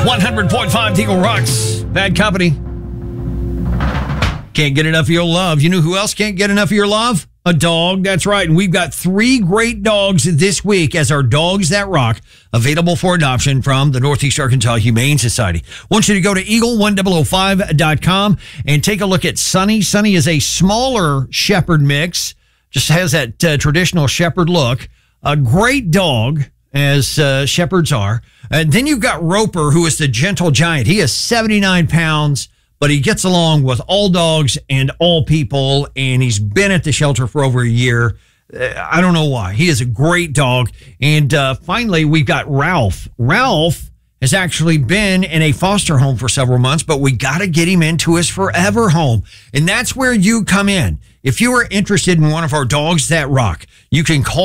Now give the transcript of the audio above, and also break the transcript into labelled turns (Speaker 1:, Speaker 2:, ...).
Speaker 1: 100.5 Eagle Rocks. Bad Company. Can't get enough of your love. You know who else can't get enough of your love? A dog. That's right. And we've got 3 great dogs this week as our Dogs That Rock, available for adoption from the Northeast Arkansas Humane Society. I want you to go to eagle1005.com and take a look at Sunny. Sunny is a smaller shepherd mix, just has that traditional shepherd look. A great dog, as shepherds are. And then you've got Roper, who is the gentle giant. He is 79 pounds. But he gets along with all dogs and all people, and he's been at the shelter for over a year. I don't know why. He is a great dog. And finally, we've got Ralph. Ralph has actually been in a foster home for several months, but we got to get him into his forever home. And that's where you come in. If you are interested in one of our Dogs That Rock, you can call